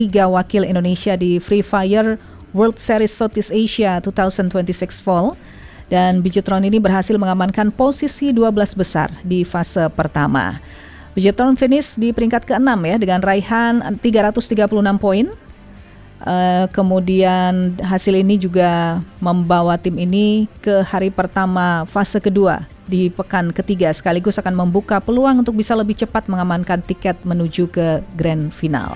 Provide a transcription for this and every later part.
3 wakil Indonesia di Free Fire World Series Southeast Asia 2026 Fall. Dan Beachtron ini berhasil mengamankan posisi 12 besar di fase pertama. Beachtron finish di peringkat ke-6 ya dengan raihan 336 poin. Kemudian hasil ini juga membawa tim ini ke hari pertama fase kedua di pekan ketiga, sekaligus akan membuka peluang untuk bisa lebih cepat mengamankan tiket menuju ke grand final.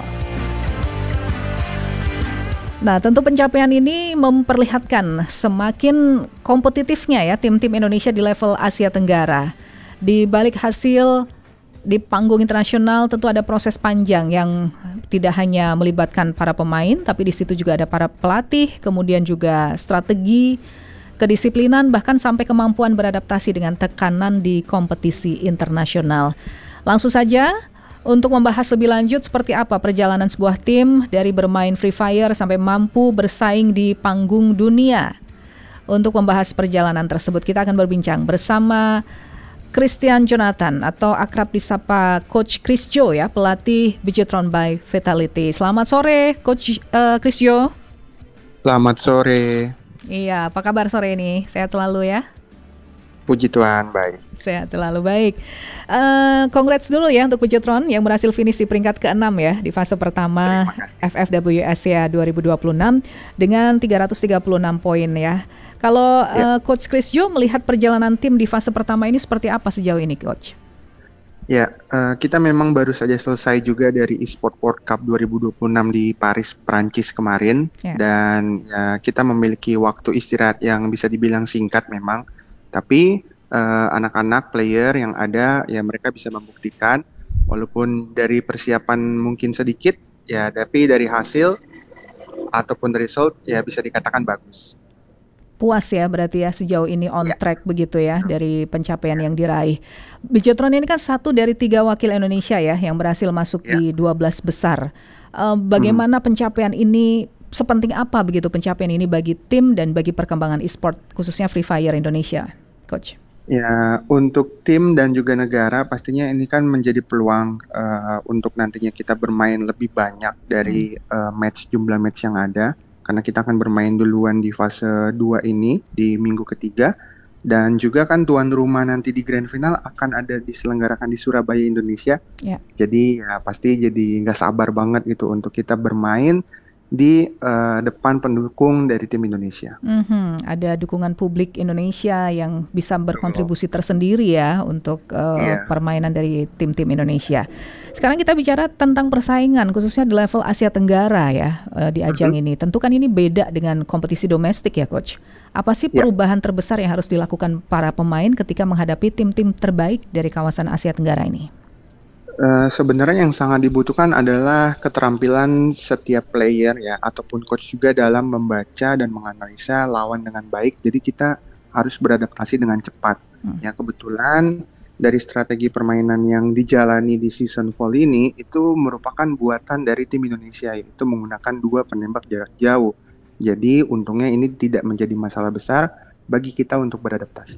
Nah, tentu pencapaian ini memperlihatkan semakin kompetitifnya ya tim-tim Indonesia di level Asia Tenggara. Di balik hasil di panggung internasional tentu ada proses panjang yang tidak hanya melibatkan para pemain, tapi di situ juga ada para pelatih, kemudian juga strategi, kedisiplinan, bahkan sampai kemampuan beradaptasi dengan tekanan di kompetisi internasional. Langsung saja untuk membahas lebih lanjut seperti apa perjalanan sebuah tim dari bermain Free Fire sampai mampu bersaing di panggung dunia. Untuk membahas perjalanan tersebut kita akan berbincang bersama Christian Jonathan atau akrab disapa Coach Chris Jo ya, pelatih Beachtron by Vitality. Selamat sore Coach Chris Jo. Selamat sore. Iya, apa kabar sore ini? Sehat selalu ya? Puji Tuhan, baik. Sehat selalu, baik. Congrats dulu ya untuk Beachtron yang berhasil finish di peringkat ke-6 ya di fase pertama FFW Asia 2026 dengan 336 poin ya. Kalau Coach Chris Jo melihat perjalanan tim di fase pertama ini seperti apa sejauh ini, Coach? Ya, kita memang baru saja selesai juga dari eSport World Cup 2026 di Paris, Prancis kemarin. Dan kita memiliki waktu istirahat yang bisa dibilang singkat memang. Tapi anak-anak player yang ada ya mereka bisa membuktikan walaupun dari persiapan mungkin sedikit ya, tapi dari hasil ataupun result ya bisa dikatakan bagus. Puas ya berarti ya sejauh ini on track begitu ya dari pencapaian yang diraih. Beachtron ini kan satu dari 3 wakil Indonesia ya yang berhasil masuk di 12 besar. Bagaimana pencapaian ini, sepenting apa begitu pencapaian ini bagi tim dan bagi perkembangan e-sport khususnya Free Fire Indonesia, Coach? Ya, untuk tim dan juga negara pastinya ini kan menjadi peluang untuk nantinya kita bermain lebih banyak dari jumlah match yang ada. Karena kita akan bermain duluan di fase 2 ini di minggu ketiga. Dan juga kan tuan rumah nanti di grand final akan ada diselenggarakan di Surabaya, Indonesia. Jadi ya pasti jadi nggak sabar banget gitu untuk kita bermain di depan pendukung dari tim Indonesia. Ada dukungan publik Indonesia yang bisa berkontribusi tersendiri ya untuk permainan dari tim-tim Indonesia. Sekarang kita bicara tentang persaingan khususnya di level Asia Tenggara ya di ajang ini. Tentu kan ini beda dengan kompetisi domestik ya, Coach. Apa sih perubahan terbesar yang harus dilakukan para pemain ketika menghadapi tim-tim terbaik dari kawasan Asia Tenggara ini? Sebenarnya yang sangat dibutuhkan adalah keterampilan setiap player ya ataupun coach juga dalam membaca dan menganalisa lawan dengan baik. Jadi kita harus beradaptasi dengan cepat. Ya kebetulan dari strategi permainan yang dijalani di season fall ini itu merupakan buatan dari tim Indonesia, yaitu menggunakan 2 penembak jarak jauh. Jadi untungnya ini tidak menjadi masalah besar bagi kita untuk beradaptasi.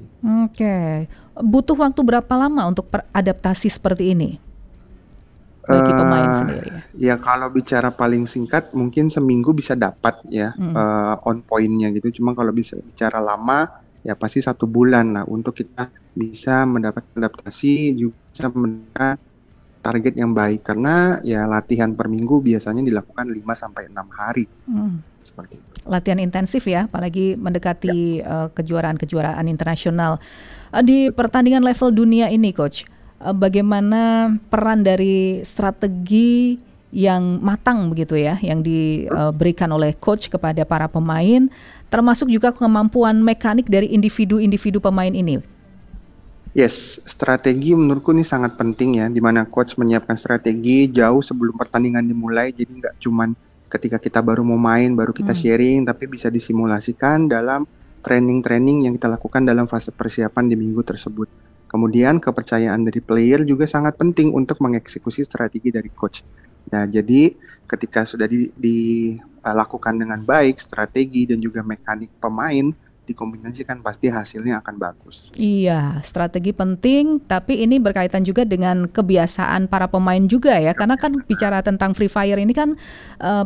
Butuh waktu berapa lama untuk beradaptasi seperti ini? Bagi pemain sendiri ya kalau bicara paling singkat mungkin seminggu bisa dapat ya on point-nya gitu. Cuma kalau bisa bicara lama ya pasti 1 bulan lah untuk kita bisa mendapat adaptasi juga bisa mendapatkan target yang baik karena ya latihan per minggu biasanya dilakukan 5-6 hari. Seperti itu. Latihan intensif ya, apalagi mendekati kejuaraan-kejuaraan internasional. Di pertandingan level dunia ini, Coach, bagaimana peran dari strategi yang matang begitu ya, yang diberikan oleh coach kepada para pemain, termasuk juga kemampuan mekanik dari individu-individu pemain ini? Yes, strategi menurutku ini sangat penting ya, di mana coach menyiapkan strategi jauh sebelum pertandingan dimulai, jadi nggak cuman ketika kita baru mau main, baru kita sharing, tapi bisa disimulasikan dalam training-training yang kita lakukan dalam fase persiapan di minggu tersebut. Kemudian kepercayaan dari player juga sangat penting untuk mengeksekusi strategi dari coach. Nah, jadi ketika sudah dilakukan dengan baik strategi dan juga mekanik pemain, dikombinasikan pasti hasilnya akan bagus. Iya, strategi penting, tapi ini berkaitan juga dengan kebiasaan para pemain juga ya, karena kan bicara tentang Free Fire ini kan